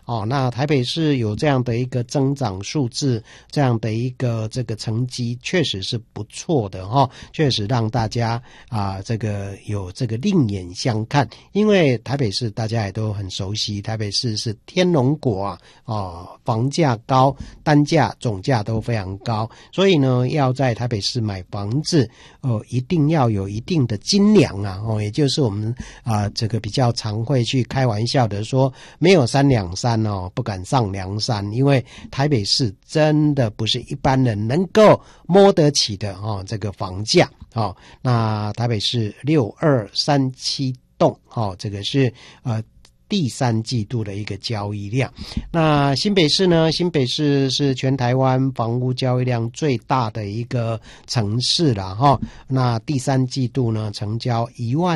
那台北市有这样的一个增长数字，这样的一个这个成绩确实是不错的确实让大家这个有这个另眼相看。因为台北市大家也都很熟悉，台北市是天龙国房价高，单价总价都非常高，所以呢要在台北市买房子一定要有一定的斤两也就是我们这个比较常会去开玩笑的说，没有3两3不敢上梁山，因为台北市真的不是一般人能够摸得起的这个房价那台北市6237栋这个是第三季度的一个交易量。那新北市呢？新北市是全台湾房屋交易量最大的一个城市啦那第三季度呢，成交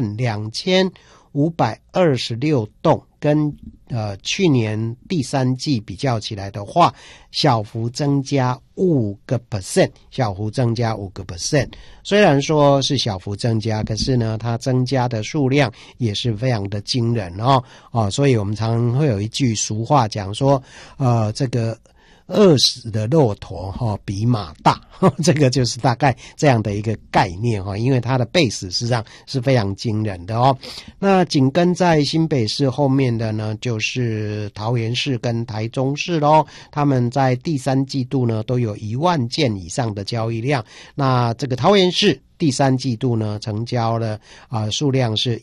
12526栋，跟去年第三季比较起来的话，小幅增加5%，小幅增加5%。虽然说是小幅增加，可是呢，它增加的数量也是非常的惊人所以我们常常会有一句俗话讲说，这个饿死的骆驼比马大这个就是大概这样的一个概念因为它的base事实上是非常惊人的那紧跟在新北市后面的呢，就是桃园市跟台中市咯，他们在第三季度呢都有1万件以上的交易量。那这个桃园市第三季度呢成交了数量是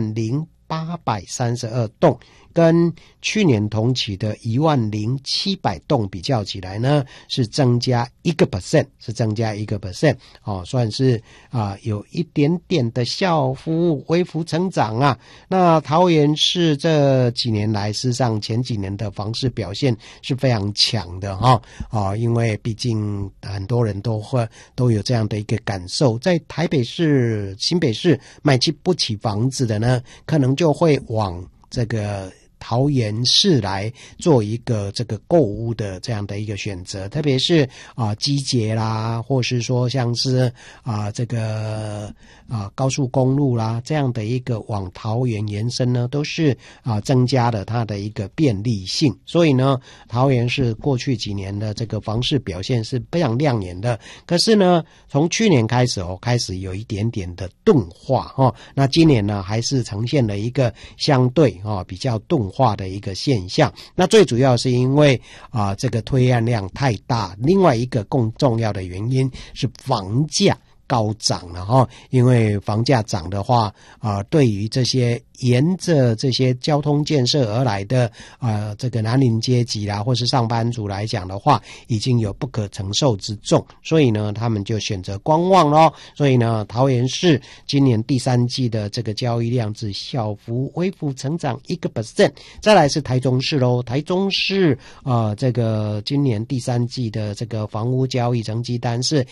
10832栋，跟去年同期的10700栋比较起来呢，是增加1%，是增加1%算是有一点点的小幅微幅成长那桃园市这几年来，事实上前几年的房市表现是非常强的因为毕竟很多人都有这样的一个感受，在台北市、新北市买不起房子的呢，可能就会往这个桃园市来做一个这个购物的这样的一个选择，特别是机捷啦，或是说像是这个高速公路啦这样的一个往桃园延伸呢，都是增加了它的一个便利性。所以呢，桃园市过去几年的这个房市表现是非常亮眼的。可是呢，从去年开始有一点点的钝化那今年呢还是呈现了一个相对比较钝化的一个现象。那最主要是因为这个推案量太大，另外一个更重要的原因是房价高涨了因为房价涨的话对于这些沿着这些交通建设而来的这个蓝领阶级啦，或是上班族来讲的话，已经有不可承受之重，所以呢他们就选择观望咯。所以呢，桃园市今年第三季的这个交易量只小幅微幅成长1%。再来是台中市咯，台中市这个今年第三季的这个房屋交易成绩单是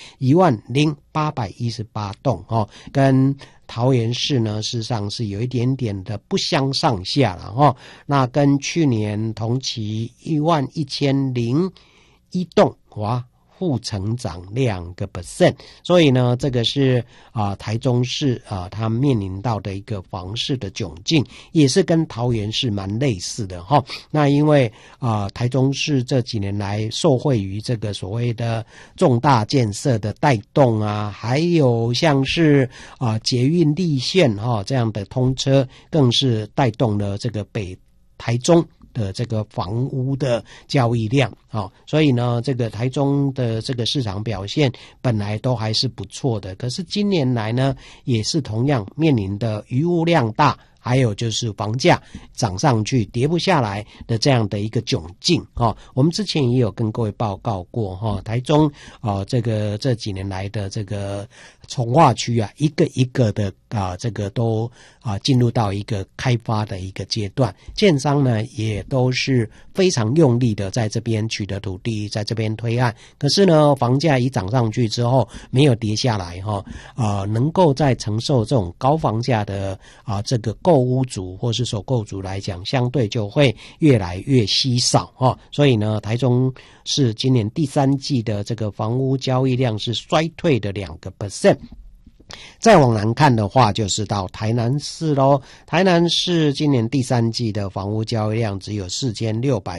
10818栋跟桃园市呢事实上是有一点点的不相上下了那跟去年同期11001栋负成长2%，所以呢，这个是台中市它面临到的一个房市的窘境，也是跟桃园市蛮类似的那因为台中市这几年来受惠于这个所谓的重大建设的带动还有像是捷运立线这样的通车，更是带动了这个北台中的这个房屋的交易量所以呢，这个台中的这个市场表现本来都还是不错的，可是今年来呢，也是同样面临的余屋量大，还有就是房价涨上去跌不下来的这样的一个窘境我们之前也有跟各位报告过台中这几年来的这个重划区一个一个的这个都进入到一个开发的一个阶段，建商呢也都是非常用力的在这边取得土地，在这边推案，可是呢房价一涨上去之后没有跌下来能够在承受这种高房价的这个购屋族或是首购族来讲，相对就会越来越稀少所以呢，台中市今年第三季的这个房屋交易量是衰退的2%。再往南看的话，就是到台南市咯。台南市今年第三季的房屋交易量只有4600